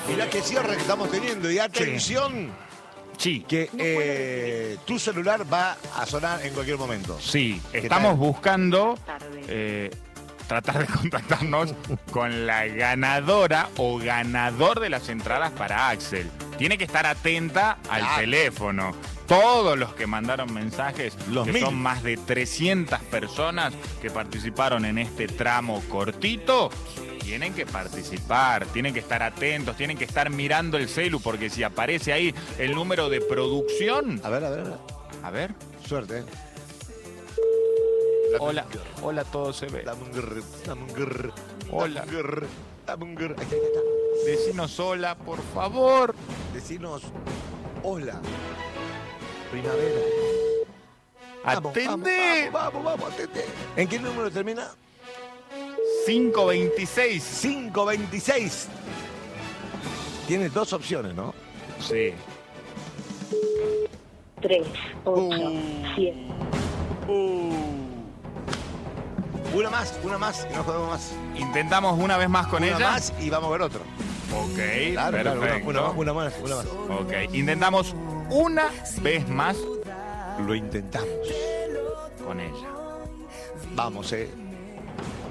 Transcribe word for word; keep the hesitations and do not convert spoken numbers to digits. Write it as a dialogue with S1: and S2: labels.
S1: Mirá qué cierre que estamos teniendo. Y atención,
S2: Sí.
S1: que eh, tu celular va a sonar en cualquier momento.
S2: Sí,
S1: ¿Qué
S2: estamos
S1: tal?
S2: buscando eh, tratar de contactarnos con la ganadora o ganador de las entradas para Axel. Tiene que estar atenta al
S1: Claro.
S2: teléfono. Todos los que mandaron mensajes,
S1: Los
S2: que
S1: mil.
S2: son más de trescientas personas que participaron en este tramo cortito, tienen que participar, tienen que estar atentos, tienen que estar mirando el celu, porque si aparece ahí el número de producción...
S1: A ver, a ver, a ver.
S2: A ver.
S1: Suerte.
S2: Hola, hola, todo se ve.
S1: Dame un grr, dame un grr,
S2: Hola.
S1: dame un grr, dame un grr. Ahí está, ahí está.
S2: Decinos hola, por favor.
S1: Decinos hola. Primavera. Vamos,
S2: Atendé.
S1: Vamos, vamos, vamos, atendé. ¿En qué número termina?
S2: cinco veintiséis.
S1: cinco veintiséis. Tienes dos opciones, ¿no?
S2: Sí.
S3: tres, ocho,
S1: Uh.
S3: siete.
S1: Uh. Una más, una más y no jodemos más.
S2: Intentamos una vez más con
S1: una
S2: ella.
S1: más y vamos a ver otro.
S2: Ok,
S1: Claro, claro, una,
S2: perfecto.
S1: una, una más, una más.
S2: Ok, intentamos una vez más
S1: Lo intentamos.
S2: con ella.
S1: Vamos, eh.